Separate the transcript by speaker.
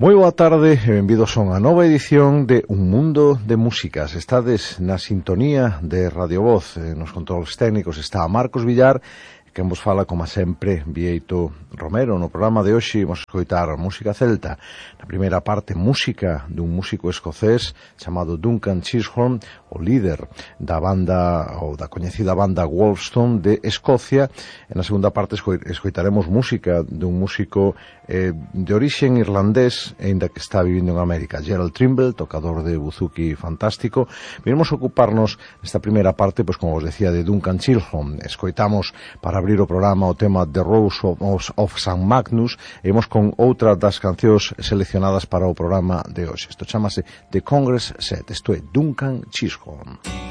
Speaker 1: Moi boa tarde e benvidos a unha nova edición de Un Mundo de Músicas. Estades na sintonía de Radio Voz. Nos controles técnicos está Marcos Villar, quen vos fala, como sempre, Bieito Romero. No programa de hoxe vamos escoitar música celta. Na primeira parte, música dun músico escocés chamado Duncan Chisholm, o líder da banda, ou da coñecida banda Wolfstone de Escocia. E na segunda parte escoitaremos música dun músico de orixen irlandés, aínda que está vivindo en América, Gerald Trimble, tocador de buzuki fantástico. Viremos ocuparnos nesta primeira parte, pois como vos decía, de Duncan Chisholm. Escoitamos para abrir o programa o tema The Rose of St. Magnus, e imos con outra das cancións seleccionadas para o programa de hoxe. Isto chamase The Congress Set, isto é Duncan Chisholm.